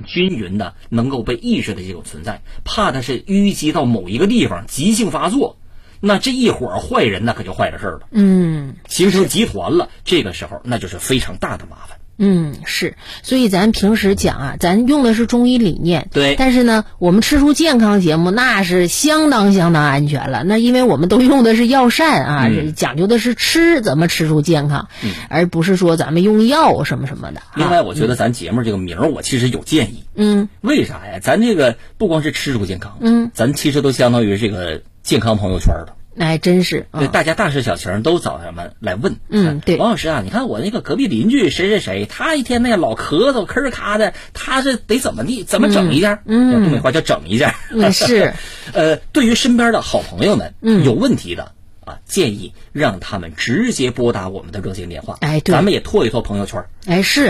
均匀的能够被意识的这种存在，怕它是淤积到某一个地方急性发作，那这一伙坏人那可就坏了事儿了，形成集团了，这个时候那就是非常大的麻烦。 是，所以咱平时讲啊，咱用的是中医理念， 对， 但是呢，我们吃出健康节目那是相当安全了。那因为我们都用的是药膳啊，讲究的是吃怎么吃出健康，而不是说咱们用药什么什么的。 另外，我觉得咱节目这个名我其实有建议，为啥呀？咱这个不光是吃出健康，咱其实都相当于这个健康朋友圈了。 哎，真是， 对，大家大事小情都找咱们来问。 对， 王老师啊，你看我那个隔壁邻居谁谁谁，他一天那老咳嗽吭咔的，他是得怎么地，怎么整一下？东北话叫整一下。 是， 对于身边的好朋友们，有问题的啊，建议让他们直接拨打我们的热线电话。 哎，对， 咱们也拖一拖朋友圈。 哎，是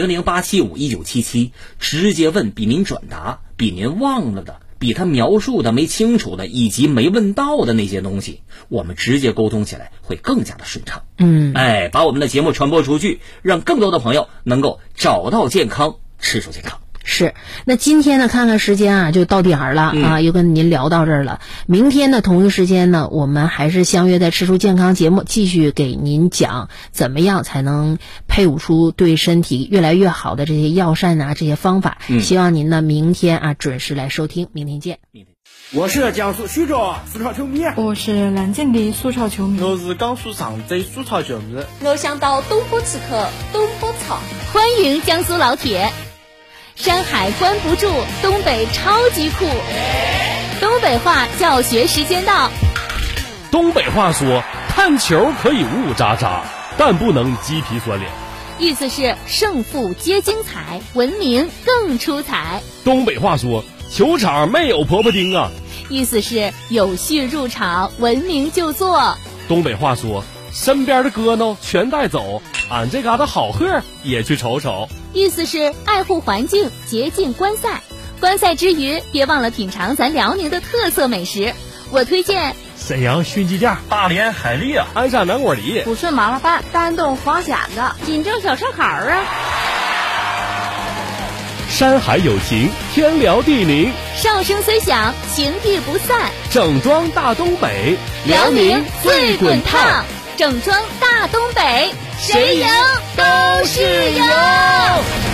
400-875-1977，直接问比您转达、比您忘了的、比他描述的没清楚的以及没问到的那些东西，我们直接沟通起来会更加的顺畅。把我们的节目传播出去，让更多的朋友能够找到健康，吃出健康。 是，那今天呢，看看时间啊，就到点儿了啊，又跟您聊到这儿了。明天的同一时间呢，我们还是相约在吃出健康节目，继续给您讲怎么样才能配伍出对身体越来越好的这些药膳啊，这些方法。希望您呢明天啊准时来收听，明天见。 我是江苏徐州苏超球迷， 我是南京的苏超球迷， 我是江苏常州苏超球迷， 我想到东坡刺客东坡草。 欢迎江苏老铁。山海关不住，东北超级酷。东北话教学时间到。 东北话说，看球可以雾渣渣，但不能鸡皮蒜脸。 意思是胜负皆精彩，文明更出彩。 东北话说，球场没有婆婆丁啊。 意思是有序入场，文明就坐。 东北话说，身边的哥呢全带走，俺这嘎达好客也去瞅瞅。 意思是爱护环境，洁净观赛。观赛之余，别忘了品尝咱辽宁的特色美食。我推荐沈阳熏鸡架、大连海蛎啊、鞍山南瓜梨、 抚顺麻辣拌、丹东黄蚬子、 锦州小烧烤啊。 山海有情，天辽地灵， 哨声虽响，情谊不散。 整装大东北， 辽宁最滚烫。整装大东北，谁赢都是赢。